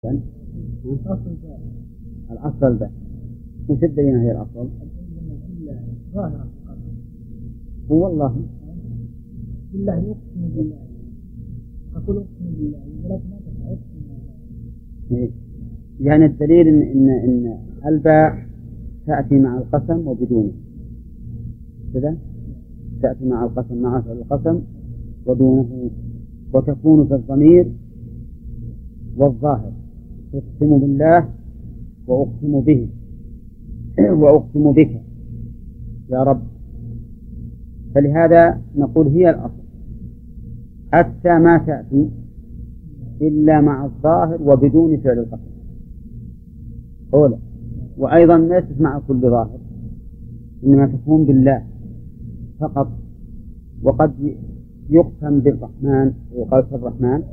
الأصل ده وش الدليل هي الأصل؟ هو الله بالله يقسم بالله أقول أقسم بالله ولكن ما إيه؟ يعني الدليل إن الباء تأتي مع القسم وبدونه كذا تأتي مع القسم مع القسم ودونه وتكون في الضمير والظاهر أقسم بالله وأقسم به وأقسم بك يا رب. فلهذا نقول هي الأصل حتى ما تأتي إلا مع الظاهر وبدون فعل القسم أولا، وأيضا ليست مع كل ظاهر إنما تكون بالله فقط. وقد يقسم بالرحمن ويقال الرحمن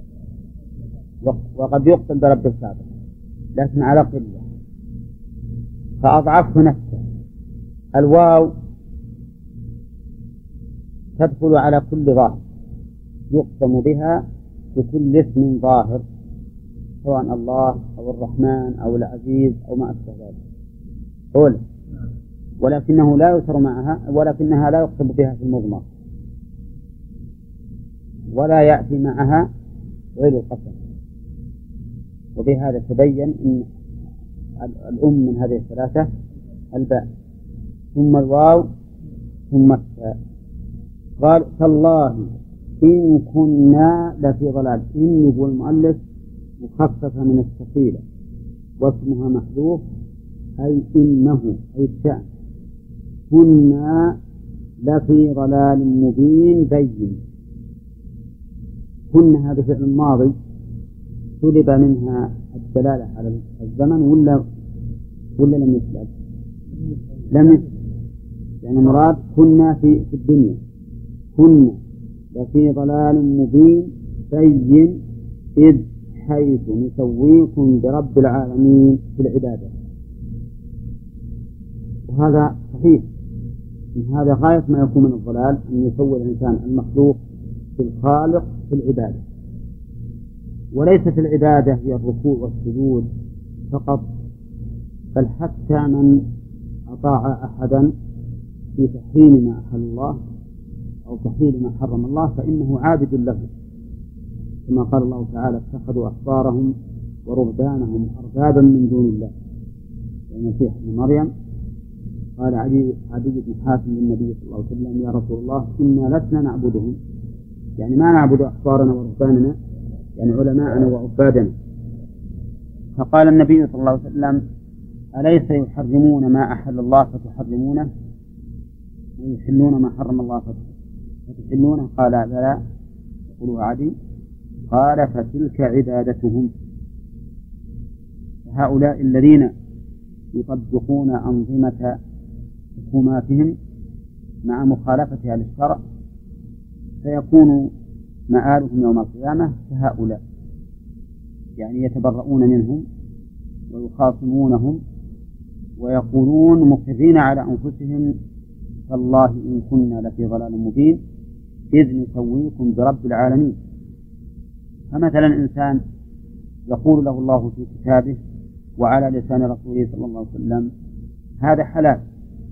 وقد يقسم برب السابق لكن على قلة فأضعفه نفسه. الواو تدخل على كل ظاهر يقسم بها بكل اسم ظاهر سواء الله أو الرحمن أو العزيز أو ما أشبه ذلك أولا، ولكنه لا يسر معها ولكنها لا يقسم بها في المضمر ولا يأتي معها غير القسم. وبهذا تبين أن الأم من هذه الثلاثة الباء ثم الواو ثم التاء. قال تالله إن كنا لفي ضلال. إن هو المؤلف مخففة من الثقيلة واسمها محذوف أي إنه أي الشأن كنا لفي ضلال مبين بين. كنا هذا فعل ماضي سلب منها الدلالة على الزمن ولا لم يسلب؟ لم يسلب، يعني مراد كنا في الدنيا كنا لفي ضلال مبين بين إذ حيث نسويكم برب العالمين في العبادة. وهذا صحيح، هذا غاية ما يكون من الضلال أن يسوي الإنسان المخلوق في الخالق في العبادة. وليست العبادة هي الركوع والسجود فقط، بل حتى من أطاع أحدا في تحريم ما أحل الله أو تحليل ما حرم الله فإنه عابد له، كما قال الله تعالى اتخذوا أحبارهم ورهبانهم أربابا من دون الله. والمسيح ابن مريم قال عدي بن حاتم للنبي صلى الله عليه وسلم يا رسول الله إنا لسنا نعبدهم، يعني ما نعبد أحبارنا ورهباننا يعني علماءنا وعبادنا. فقال النبي صلى الله عليه وسلم أليس يحرمون ما أحل الله فتحرمونه ويحلون ما حرم الله فتحلونه؟ قال بلى. يقول عدي قال فتلك عبادتهم. هؤلاء الذين يطبقون أنظمة حكوماتهم مع مخالفتها للشرع سيكون مآلهم يوم القيامة كهؤلاء، يعني يتبرؤون منهم ويخاصمونهم ويقولون مقرين على أنفسهم تالله إن كنا لفي ضلال مبين إذ نسويكم برب العالمين. فمثلا إنسان يقول له الله في كتابه وعلى لسان رسوله صلى الله عليه وسلم هذا حلال،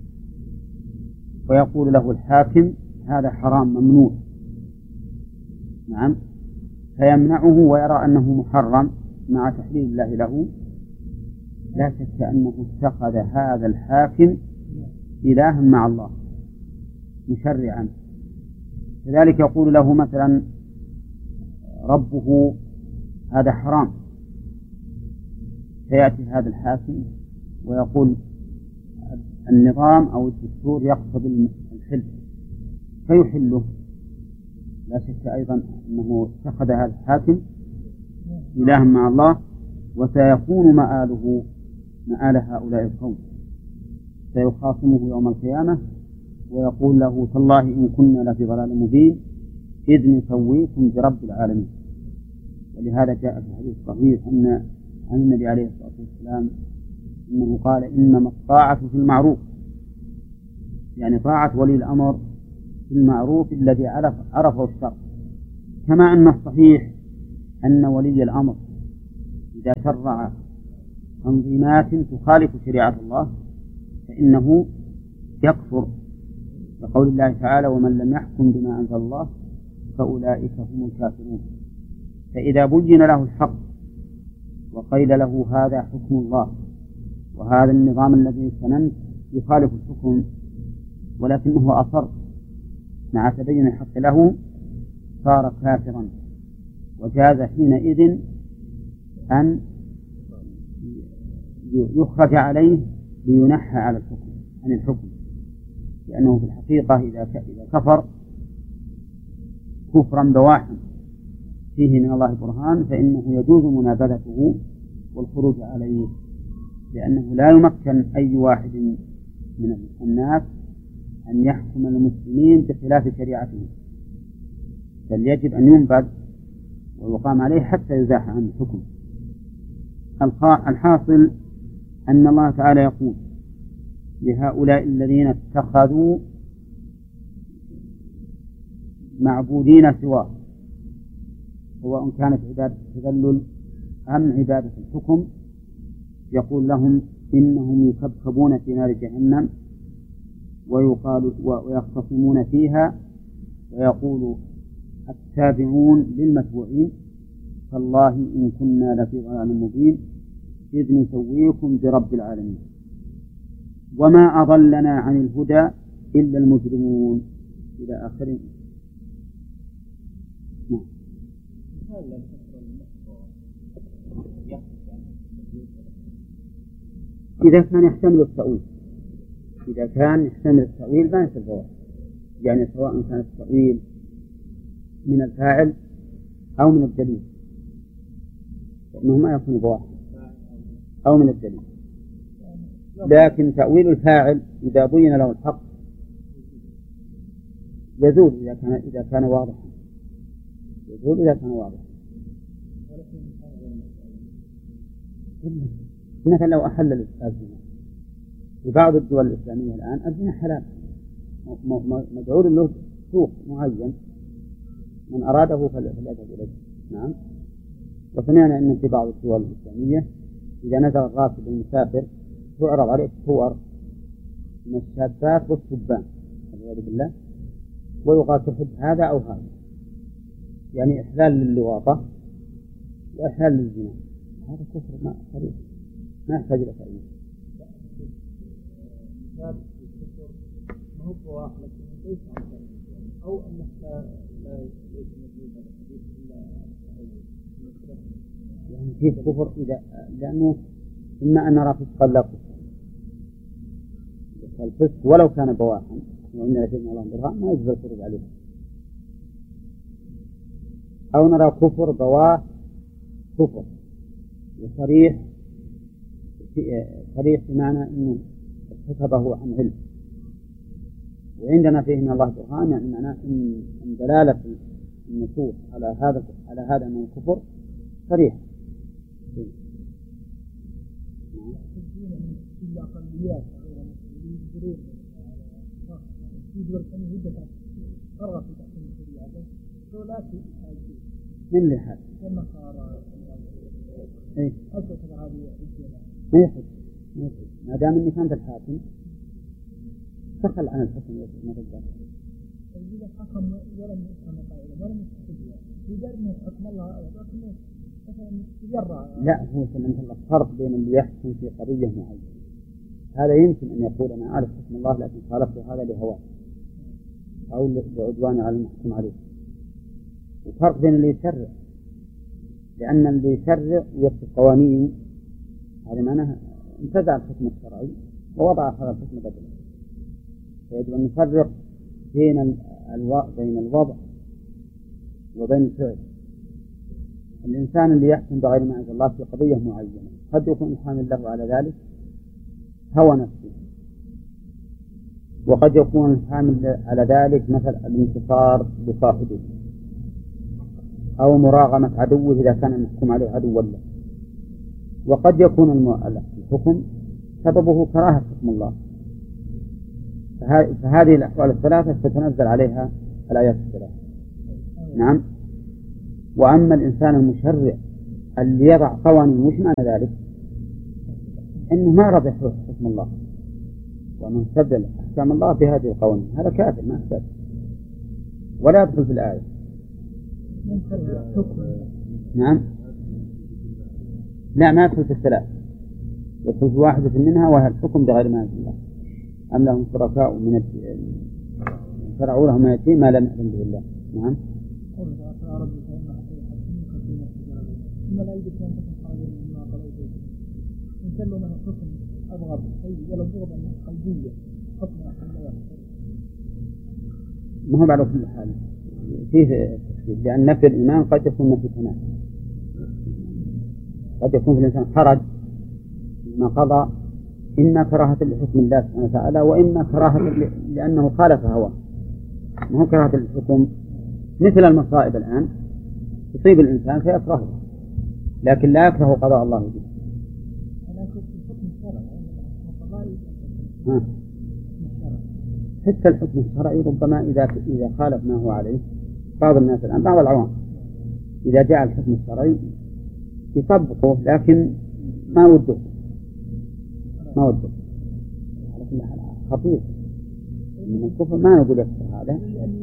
ويقول له الحاكم هذا حرام ممنوع، نعم، فيمنعه ويرى أنه محرم مع تحليل الله له، لا شك أنه اتخذ هذا الحاكم إلها مع الله مشرعا. لذلك يقول له مثلا ربه هذا حرام، فيأتي هذا الحاكم ويقول النظام أو الدستور يقتضي الحل فيحله. لا شك أيضا أنه اتخذ هذا الحاكم إلها مع الله، وسيكون مآله مآل هؤلاء القوم، سيخاصمه يوم القيامة ويقول له تالله إن كنا لفي ضلال مبين إذ نسويكم برب العالمين. ولهذا جاء في الحديث الصحيح أن النبي عليه الصلاة والسلام إنه قال إنما الطاعة في المعروف، يعني طاعة ولي الأمر في المعروف الذي عرفه الشرع. كما أن الصحيح أن ولي الأمر إذا شرع تنظيمات تخالف شريعة الله فإنه يكفر، لقول الله تعالى: ومن لم يحكم بما أنزل الله فأولئك هم الكافرون. فإذا بين له الحق وقيل له هذا حكم الله وهذا النظام الذي سننت يخالف الحكم ولكنه أصر مع تبين الحق له، صار كافرا، وجاز حينئذ أن يخرج عليه لينحى على الحكم عن الحكم، لأنه في الحقيقة إذا كفر كفرا بواحا فيه من الله برهان فإنه يجوز منابذته والخروج عليه، لأنه لا يمكن أي واحد من الناس أن يحكم المسلمين بخلاف شريعته، بل يجب أن ينبذ ويقام عليه حتى يزاح عن الحكم. الحاصل أن الله تعالى يقول لهؤلاء الذين اتخذوا معبودين سواه، سواء كانت عبادة التذلل أم عبادة الحكم، يقول لهم إنهم يكبكبون في نار جهنم ويختصمون فيها، ويقول التابعون للمتبوعين: فالله إن كنا لفي ضلال مبين إذ نسويكم برب العالمين وما أضلنا عن الهدى إلا المجرمون إلى آخره. إذا كان يحتمل التأويل، إذا كان يحتمل التأويل ما يصير فواحد، يعني سواء كان التأويل من الفاعل أو من الدليل، فإنه ما يكون بواحد، أو من الدليل. لكن تأويل الفاعل إذا بين له الحق يزول إذا كان واضحا، يزول إذا كان واضحا. مثلا لو أحل الزنا في بعض الدول الإسلامية الآن الزنا حلال، مجعول له سوق معين، من أراده فليذهب إليه. نعم. وسمعنا أن في بعض الدول الإسلامية إذا نزل الراكب المسافر تعرض عليه صور من الشابات والشبان والعياذ بالله، ويقال تحب هذا أو هذا، يعني إحلال للواطة وإحلال للزنا. هذا كفر ما صريح، ما يحتاج إلى تأويل. هذا الكفر ما هو بواح، لكن ليس عن أو أنه لا ليس موجود هذا الحديث إلا يعني فيه كفر إذا لأنه إما أن نرى فسقا لا كفر، الفسق ولو كان بواحا وإن لدينا الله برهان ما يجب الخروج عليه، أو نرى كفر بواه كفر وصريح بمعنى أنه ارتكبه عن علم، وعندنا فيه من الله برهان، يعني معناه أن دلالة النصوص على هذا من الكفر صريح. من اللي حال؟ ما دام اني كانت الحاكم دخل عن الحكم ما تقدر. إذا حكم ولم يفهم قائلا ولم يستحق يجرم حكم الله ولكنه مثلا يجرع. لا، هو مثلا الفرق بين اللي يحكم في قضية معينة، هذا يمكن أن يقول أنا أعرف حكم الله لكن خالفت هذا لهواه أو لعدوان على المحكوم عليه، وفرق بين اللي يشرع، لأن اللي يشرع ويكتب قوانين هذا معناه انتزع الحكم الشرعي ووضع هذا الحكم بدله، فيجب أن نفرق بين الوضع وبين الفعل. الإنسان اللي يحكم بغير ما أنزل الله في قضية معينة قد يكون حامل له على ذلك هوى نفسه، وقد يكون حامل على ذلك مثل الانتصار لصاحبه أو مراغمة عدوه إذا كان المحكوم عليه عدو له، وقد يكون الحكم سببه كراهة حكم الله. فهذه الأحوال الثلاثة تتنزل عليها الآيات الثلاثة. نعم. وأما الإنسان المشرع اللي يضع قوانين وش معنى ذلك؟ إنه ما رضي حكم الله وأنه استبدل أحكام الله بهذه القوانين، هذا كافر ما استبدل ولا يدخل في الآية. نعم لا ما يدخل في الثلاث، يدخل في واحدة منها وهي الحكم بغير ما أنزل الله. أم لهم شركاء من شرعوا لهم ما لم يأذن به الله. نعم ما هو بعد كل حال فيه تفسير، لأن نفي الإيمان قد يكون نفي كمال، قد يكون في الإنسان حرج ما قضى إما كراهة لحكم الله سبحانه وتعالى وإما كراهة لأنه خالف هواه. ما هو كراهة الحكم مثل المصائب الآن تصيب الإنسان فيكرهه لكن لا يكره قضاء الله به. حتى الحكم الشرعي ربما إذا خالف ما هو عليه بعض الناس الآن، بعض العوام إذا جاء الحكم الشرعي يطبقه لكن ما وده على كل حال خطير من الكفر. ما نقول يكفر هذا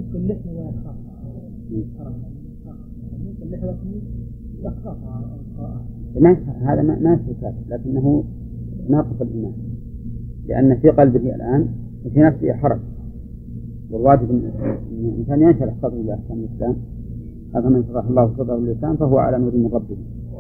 هذا ما يكفر لكنه ناقص الإيمان، لأن في قلبه الآن وفي نفسه حرج، والواجب أن الإنسان ينشرح صدره لأحكام الإسلام. هذا من شرح الله صدره للإسلام فهو على نور من ربه.